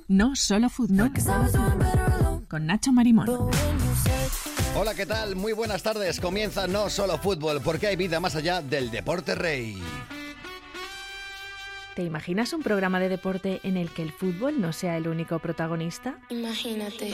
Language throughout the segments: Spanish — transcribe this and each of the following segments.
No Solo Fútbol. Con Nacho Marimón. Hola, ¿qué tal? Muy buenas tardes. Comienza No Solo Fútbol, porque hay vida más allá del deporte rey. ¿Te imaginas un programa de deporte en el que el fútbol no sea el único protagonista? Imagínate.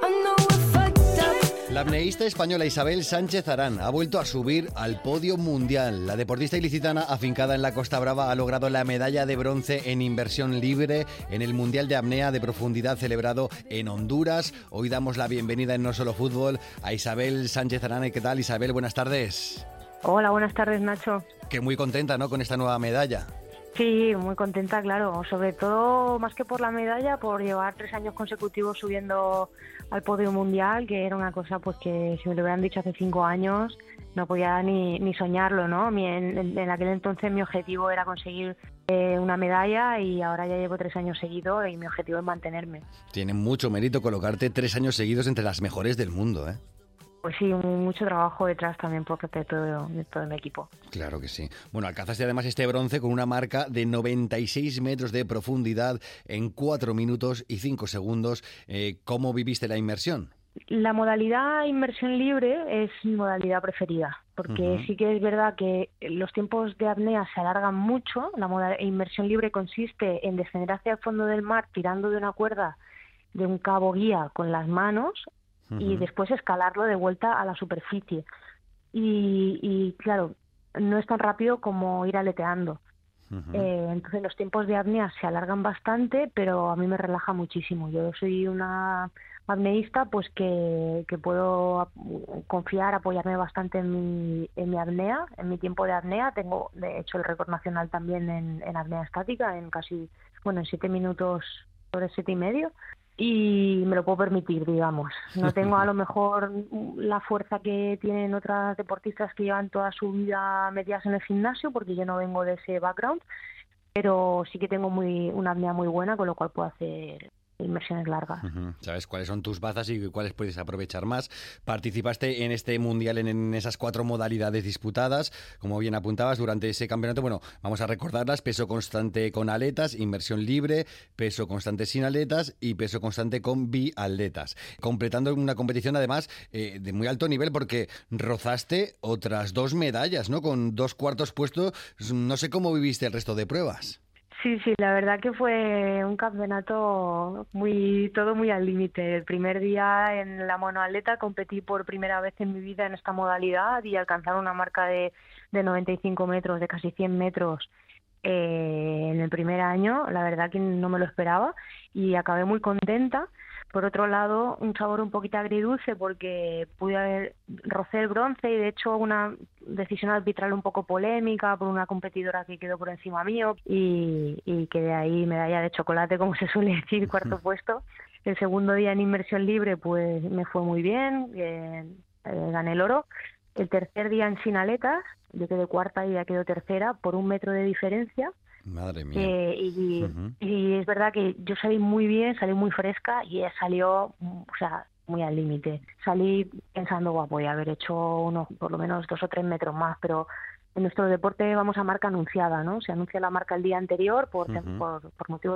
La apneísta española Isabel Sánchez Arán ha vuelto a subir al podio mundial. La deportista ilicitana, afincada en la Costa Brava, ha logrado la medalla de bronce en inmersión libre en el Mundial de Apnea de Profundidad celebrado en Honduras. Hoy damos la bienvenida en No Solo Fútbol a Isabel Sánchez Arán. ¿Qué tal, Isabel? Buenas tardes. Hola, buenas tardes, Nacho. Que muy contenta, ¿no?, con esta nueva medalla. Sí, muy contenta, claro. Sobre todo, más que por la medalla, por llevar 3 años consecutivos subiendo al podio mundial, que era una cosa pues que si me lo hubieran dicho hace 5 años no podía ni soñarlo, ¿no? En aquel entonces mi objetivo era conseguir una medalla y ahora ya llevo 3 años seguidos y mi objetivo es mantenerme. Tiene mucho mérito colocarte 3 años seguidos entre las mejores del mundo, ¿eh? Pues sí, mucho trabajo detrás también por parte de todo mi equipo. Claro que sí. Bueno, alcanzaste además este bronce con una marca de 96 metros de profundidad en 4 minutos y 5 segundos. ¿Cómo viviste la inmersión? La modalidad inmersión libre es mi modalidad preferida, porque sí que es verdad que los tiempos de apnea se alargan mucho. La inmersión libre consiste en descender hacia el fondo del mar tirando de una cuerda de un cabo guía con las manos y después escalarlo de vuelta a la superficie. Y claro, no es tan rápido como ir aleteando. Entonces los tiempos de apnea se alargan bastante, pero a mí me relaja muchísimo. Yo soy una apneísta pues que puedo confiar, apoyarme bastante en mi apnea, en mi tiempo de apnea. Tengo, de hecho, el récord nacional también en apnea estática, en 7 minutos sobre 7 y medio. Y me lo puedo permitir, digamos. No tengo a lo mejor la fuerza que tienen otras deportistas que llevan toda su vida metidas en el gimnasio, porque yo no vengo de ese background, pero sí que tengo una apnea muy buena, con lo cual puedo hacer inmersiones largas. ¿Sabes cuáles son tus bazas y cuáles puedes aprovechar más? Participaste en este mundial en esas 4 modalidades disputadas, como bien apuntabas, durante ese campeonato. Bueno, vamos a recordarlas: peso constante con aletas, inmersión libre, peso constante sin aletas y peso constante con bialetas. Completando una competición además de muy alto nivel, porque rozaste otras 2 medallas, ¿no?, con 2 cuartos puestos. No sé cómo viviste el resto de pruebas. Sí, la verdad que fue un campeonato todo muy al límite. El primer día en la monoatleta competí por primera vez en mi vida en esta modalidad y alcanzar una marca de 95 metros, de casi 100 metros en el primer año, la verdad que no me lo esperaba y acabé muy contenta. Por otro lado, un sabor un poquito agridulce porque rocé el bronce y de hecho una decisión arbitral un poco polémica por una competidora que quedó por encima mío y quedé ahí medalla de chocolate, como se suele decir, cuarto puesto. El segundo día en inmersión libre pues me fue muy bien, gané el oro. El tercer día en sin aletas, yo quedé cuarta y ella quedó tercera por 1 metro de diferencia. Madre mía. Y es verdad que yo salí muy bien, salí muy fresca y ella salió, muy al límite. Salí pensando, voy a haber hecho por lo menos 2 o 3 metros más, pero en nuestro deporte vamos a marca anunciada, ¿no? Se anuncia la marca el día anterior por motivos